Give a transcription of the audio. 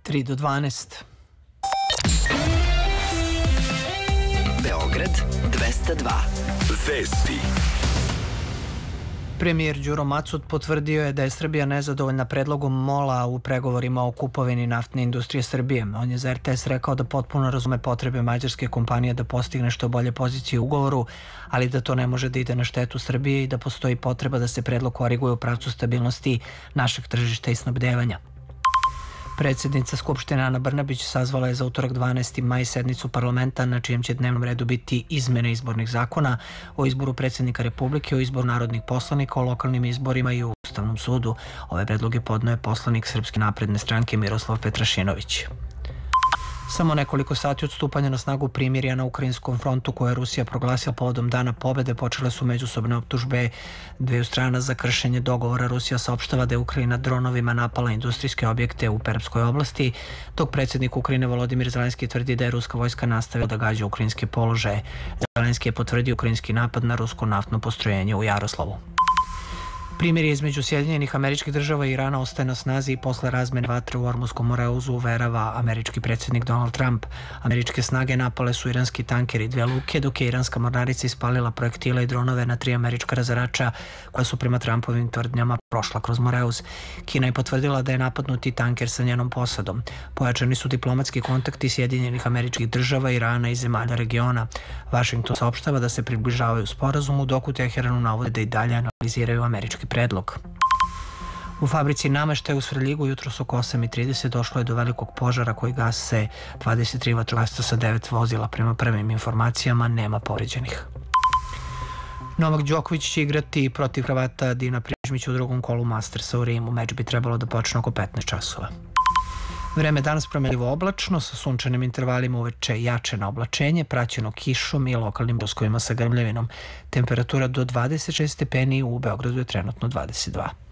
3 do 12. Beograd 202. Vesti. Premijer Đuro Macud potvrdio je da je Srbija nezadovoljna predlogom MOL-a u pregovorima o kupovini naftne industrije Srbije. On je za RTS rekao da potpuno razume potrebe mađarske kompanije da postigne što bolje pozicije u ugovoru, ali da to ne može da ide na štetu Srbije i da postoji potreba da se predlog koriguje u pravcu stabilnosti našeg tržišta i snabdevanja. Predsjednica Skupštine Ana Brnabić sazvala je za utorak 12. maj sednicu parlamenta na čijem će dnevnom redu biti izmene izbornih zakona o izboru predsjednika Republike, o izboru narodnih poslanika, o lokalnim izborima i o Ustavnom sudu. Ove predloge podneo je poslanik Srpske napredne stranke Miroslav Petrašinović. Samo nekoliko sati od stupanja na snagu primirja na ukrajinskom frontu koje je Rusija proglasila povodom Dana pobede počele su međusobne optužbe dveju strana za kršenje dogovora. Rusija saopštava da je Ukrajina dronovima napala industrijske objekte u Perpskoj oblasti, dok predsjednik Ukrajine Volodimir Zelenski tvrdi da je ruska vojska nastavila da gađa ukrajinske položaje. Zelenski je potvrdio ukrajinski napad na rusko naftno postrojenje u Jaroslavu. Primirje između Sjedinjenih Američkih Država i Irana ostaje na snazi i posle razmene vatre u Ormutskom moreuzu, uverava američki predsjednik Donald Trump. Američke snage napale su iranski tanker i 2 luke, dok je iranska mornarica ispalila projektile i dronove na 3 američka razarača koja su prema Trumpovim tvrdnjama prošla kroz moreuz. Kina je potvrdila da je napadnuti tanker sa njenom posadom. Pojačani su diplomatski kontakti Sjedinjenih Američkih Država, Irana i zemalja regiona. Washington saopštava da se približavaju sporazumu, dok u Teheranu navode da i dalje analiziraju američki predlog. U fabrici nameštaja u Svrljigu jutros oko 8:30 došlo je do velikog požara koji gase 23 vatrogasca sa 9 vozila. Prema prvim informacijama nema povređenih. Novak Đoković će igrati protiv Hrvata Dina Prižmića u drugom kolu Mastersa u Rimu. Meč bi trebalo da počne oko 15 časova. Vreme danas promenljivo oblačno sa sunčanim intervalima, uveče jače na oblačenje, praćeno kišom i lokalnim bljuskovima sa grmljavinom. Temperatura do 26 stepeni, u Beogradu je trenutno 22.